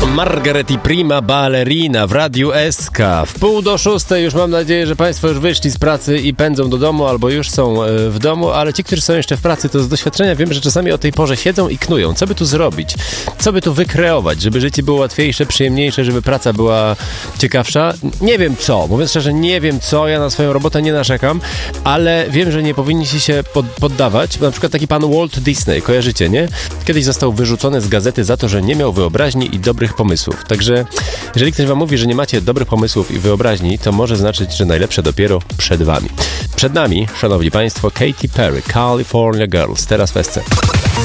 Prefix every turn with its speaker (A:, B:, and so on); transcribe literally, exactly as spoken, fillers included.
A: Margaret i Prima Ballerina w Radiu S K. W pół do szóstej już mam nadzieję, że Państwo już wyszli z pracy i pędzą do domu, albo już są w domu, ale ci, którzy są jeszcze w pracy, to z doświadczenia wiem, że czasami o tej porze siedzą i knują. Co by tu zrobić? Co by tu wykreować, żeby życie było łatwiejsze, przyjemniejsze, żeby praca była ciekawsza? Nie wiem co. Mówiąc szczerze, nie wiem co. Ja na swoją robotę nie narzekam, ale wiem, że nie powinniście się pod, poddawać. Na przykład taki pan Walt Disney, kojarzycie, nie? Kiedyś został wyrzucony z gazety za to, że nie miał wyobraźni i dobrych pomysłów. Także jeżeli ktoś wam mówi, że nie macie dobrych pomysłów i wyobraźni, to może znaczyć, że najlepsze dopiero przed wami. Przed nami, szanowni państwo, Katy Perry, California Girls, teraz w S C.